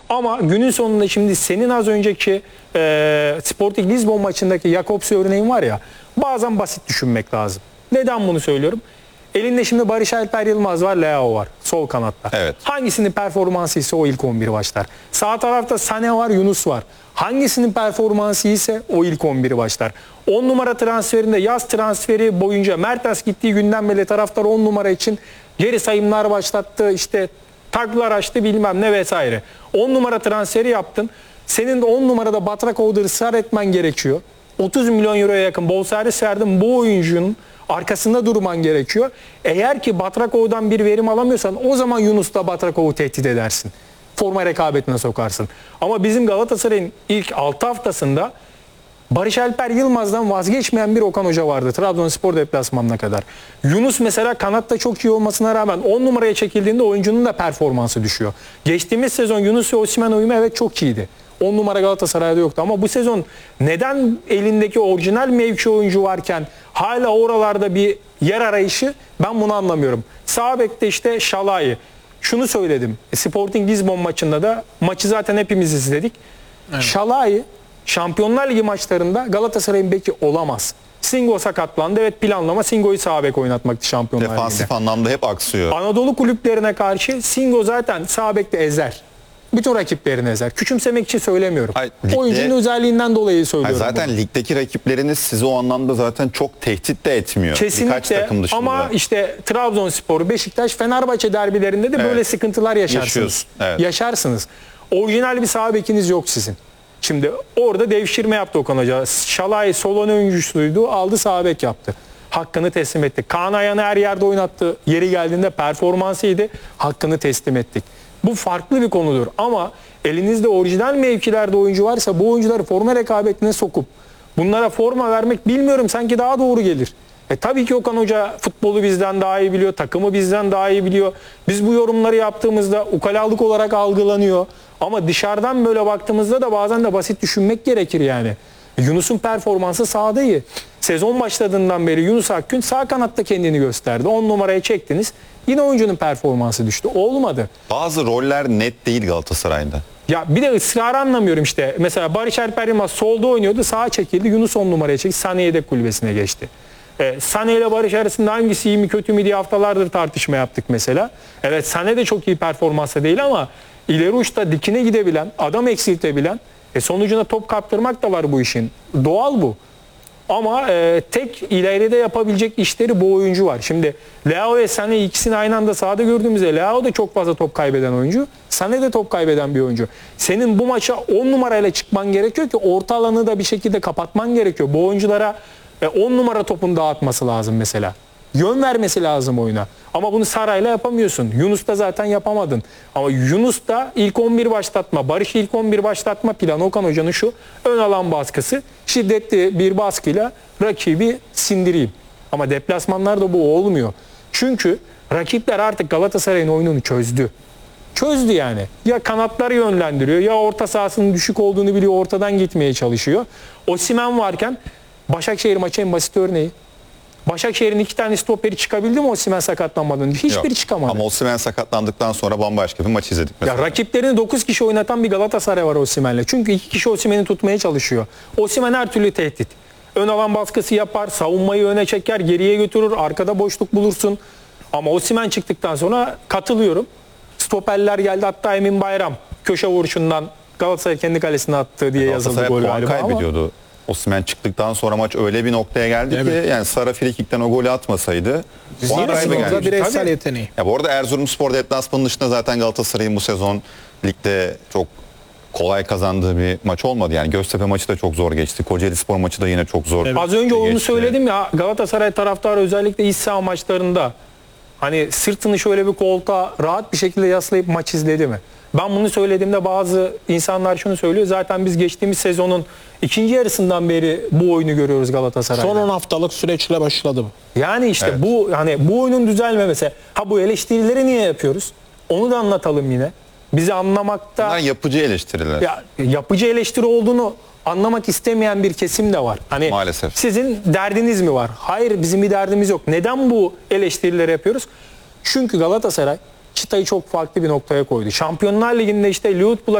Ama günün sonunda şimdi senin az önceki Sporting Lisbon maçındaki Jakobs örneğin var ya, bazen basit düşünmek lazım. Neden bunu söylüyorum? Elinde şimdi Barış Alper Yılmaz var, Leao var sol kanatta. Evet. Hangisinin performansı ise o ilk 11 başlar. Sağ tarafta Sané var, Yunus var. Hangisinin performansı ise o ilk 11 başlar. 10 numara transferinde, yaz transferi boyunca Mertens gittiği günden beri taraftar 10 numara için geri sayımlar başlattı, işte taklar açtı bilmem ne vesaire. 10 numara transferi yaptın. Senin de 10 numarada Batrakov'da ısrar etmen gerekiyor. 30 milyon euroya yakın bonservis verdin, bu oyuncunun arkasında durman gerekiyor. Eğer ki Batrakov'dan bir verim alamıyorsan o zaman Yunus'la Batrakov'u tehdit edersin. Forma rekabetine sokarsın. Ama bizim Galatasaray'ın ilk 6 haftasında Barış Alper Yılmaz'dan vazgeçmeyen bir Okan Hoca vardı Trabzonspor deplasmanına kadar. Yunus mesela kanatta çok iyi olmasına rağmen 10 numaraya çekildiğinde oyuncunun da performansı düşüyor. Geçtiğimiz sezon Yunus ve Osimhen uyumu evet çok iyiydi. 10 numara Galatasaray'da yoktu ama bu sezon neden elindeki orijinal mevki oyuncu varken hala oralarda bir yer arayışı, ben bunu anlamıyorum. Sağ bekte işte Şalai. Şunu söyledim. Sporting Lisbon maçında da, maçı zaten hepimiz izledik. Evet. Şalai Şampiyonlar Ligi maçlarında Galatasaray'ın beki olamaz. Singo sakatlandı. Evet, planlama Singo'yu sağ bek oynatmaktı Şampiyonlar Ligi'nde. Defansif anlamda hep aksıyor. Anadolu kulüplerine karşı Singo zaten sağ bekte ezer. Bütün rakiplerini ezer. Küçümsemek için söylemiyorum. Oyuncunun özelliğinden dolayı söylüyorum. Zaten bunu. Ligdeki rakipleriniz sizi o anlamda zaten çok tehdit de etmiyor. Kesinlikle. Birkaç takım dışında. Ama işte Trabzonspor, Beşiktaş, Fenerbahçe derbilerinde de evet, böyle sıkıntılar yaşarsınız. Evet. Yaşarsınız. Orijinal bir sağ bekiniz yok sizin. Şimdi orada devşirme yaptı Okan Hoca. Şalay sol ön oyuncusuydu. Aldı sağ bek yaptı. Hakkını teslim etti. Kaan Ayhan'ı her yerde oynattı. Yeri geldiğinde performansıydı. Hakkını teslim ettik. Bu farklı bir konudur ama elinizde orijinal mevkilerde oyuncu varsa bu oyuncuları forma rekabetine sokup bunlara forma vermek, bilmiyorum, sanki daha doğru gelir. Tabii ki Okan Hoca futbolu bizden daha iyi biliyor, takımı bizden daha iyi biliyor. Biz bu yorumları yaptığımızda ukalalık olarak algılanıyor. Ama dışarıdan böyle baktığımızda da bazen de basit düşünmek gerekir yani. Yunus'un performansı sahada iyi. Sezon başladığından beri Yunus Akgün sağ kanatta kendini gösterdi. 10 numaraya çektiniz. Yine oyuncunun performansı düştü. Olmadı. Bazı roller net değil Galatasaray'da. Ya bir de ısrarı anlamıyorum işte. Mesela Barış Alper Yılmaz solda oynuyordu. Sağa çekildi. Yunus 10 numaraya çekti. Sané yedek kulübesine geçti. Sané ile Barış arasında hangisi iyi mi kötü mü diye haftalardır tartışma yaptık mesela. Evet, Sané de çok iyi performansta değil ama ileri uçta dikine gidebilen, adam eksiltebilen, sonucunda top kaptırmak da var bu işin. Doğal bu. Ama tek ileride yapabilecek işleri bu oyuncu var. Şimdi Leao ve Sané ikisini aynı anda sahada gördüğümüzde Leao da çok fazla top kaybeden oyuncu. Sané de top kaybeden bir oyuncu. Senin bu maça 10 numarayla çıkman gerekiyor ki orta alanı da bir şekilde kapatman gerekiyor. Bu oyunculara 10 numara topunu dağıtması lazım mesela. Yön vermesi lazım oyuna. Ama bunu Saray'la yapamıyorsun. Yunus'ta zaten yapamadın. Ama Yunus'ta ilk 11 başlatma, Barış ilk 11 başlatma planı Okan Hoca'nın şu: ön alan baskısı, şiddetli bir baskıyla rakibi sindireyim. Ama deplasmanlarda bu olmuyor. Çünkü rakipler artık Galatasaray'ın oyununu çözdü. Çözdü yani. Ya kanatları yönlendiriyor, ya orta sahasının düşük olduğunu biliyor, ortadan gitmeye çalışıyor. Osimhen varken Başakşehir maçı en basit örneği. Başakşehir'in 2 tane stoperi çıkabildi mi Osimhen sakatlanmadan? Hiçbiri Yok, çıkamadı. ama Osimhen sakatlandıktan sonra bambaşka bir maç izledik mesela. Ya rakiplerini 9 kişi oynatan bir Galatasaray var Osimhen'le. Çünkü 2 kişi Osimhen'i tutmaya çalışıyor. Osimhen her türlü tehdit. Ön alan baskısı yapar, savunmayı öne çeker, geriye götürür, arkada boşluk bulursun. Ama Osimhen çıktıktan sonra katılıyorum. Stoperler geldi, hatta Emin Bayram köşe vuruşundan Galatasaray kendi kalesine attı diye yazıldı gol galiba. Kaybediyordu. Osimhen çıktıktan sonra maç öyle bir noktaya geldi ki yani Sara Frikik'ten o golü atmasaydı Orada bireysel yeteneği. Ya bu arada Erzurumspor deplasmanının dışında zaten Galatasaray'ın bu sezon ligde çok kolay kazandığı bir maç olmadı. Yani Göztepe maçı da çok zor geçti. Kocaelispor maçı da yine çok zor. Evet. Az önce onu söyledim ya, Galatasaray taraftarı özellikle iç saha maçlarında hani sırtını şöyle bir koltuğa rahat bir şekilde yaslayıp maç izledi mi? Ben bunu söylediğimde bazı insanlar şunu söylüyor: zaten biz geçtiğimiz sezonun ikinci yarısından beri bu oyunu görüyoruz Galatasaray'da. Son 10 haftalık süreçle başladı bu. Yani işte evet, bu oyunun düzelmemesi. Bu eleştirileri niye yapıyoruz? Onu da anlatalım yine. Bizi anlamakta... Bunlar yapıcı eleştiriler. Yapıcı eleştiri olduğunu anlamak istemeyen bir kesim de var. Hani maalesef. Sizin derdiniz mi var? Hayır, bizim bir derdimiz yok. Neden bu eleştirileri yapıyoruz? Çünkü Galatasaray çıtayı çok farklı bir noktaya koydu. Şampiyonlar Ligi'nde işte Liverpool'a